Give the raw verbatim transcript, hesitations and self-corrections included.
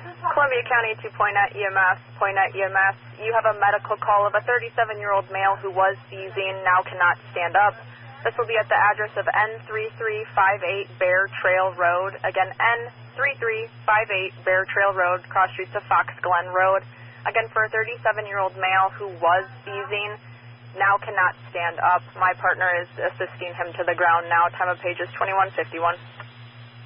Columbia County to Poinet E M S. Poinet E M S, you have a medical call of a thirty-seven-year-old male who was seizing, now cannot stand up. This will be at the address of N three three five eight Bear Trail Road. Again, N three three five eight Bear Trail Road, cross streets of Fox Glen Road. Again, for a thirty-seven-year-old male who was seizing, now cannot stand up. My partner is assisting him to the ground now. Time of page is twenty-one fifty-one.